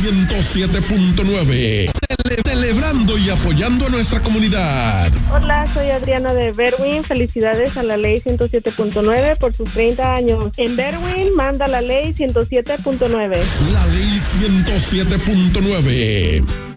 107.9. Celebrando y apoyando a nuestra comunidad. Hola, soy Adriana de Berwyn. Felicidades a la ley 107.9 por sus 30 años. En Berwyn manda la ley 107.9. La ley 107.9.